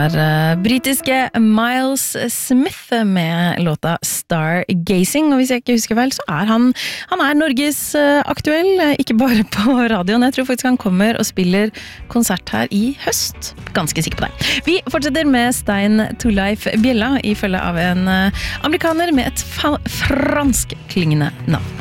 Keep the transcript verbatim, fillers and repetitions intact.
er britiske Miles Smith med låta Stargazing, og hvis jeg ikke husker feil, så er han, han er Norges aktuell, ikke bare på radioen. Jeg tror faktisk han kommer og spiller konsert her i høst. Ganske sikker på det. Vi fortsetter med Stein Torleif Bjella i følge av en amerikaner med et fransk klingende navn.